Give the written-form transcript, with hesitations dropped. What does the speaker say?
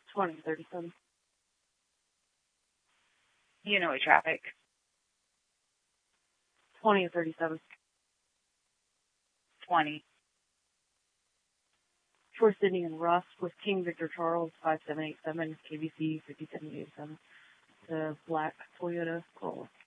2037. Illinois traffic. 2037. 20. Shore Sydney and Russ with King Victor Charles 5787 KBC 5787. The black Toyota Corolla.